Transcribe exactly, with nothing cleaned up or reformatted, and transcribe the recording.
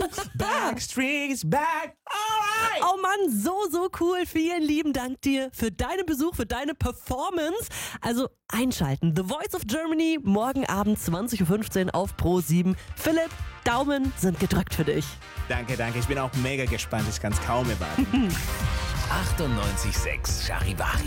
Backstreet's back. Alright. Oh Mann, so, so cool. Vielen lieben Dank dir für deinen Besuch, für deine Performance. Also einschalten. The Voice of Germany, morgen Abend zwanzig Uhr fünfzehn auf Pro sieben. Philipp, Daumen sind gedrückt für dich. Danke, danke. Ich bin auch mega gespannt. Ich kann es kaum erwarten. achtundneunzig Komma sechs Charivari.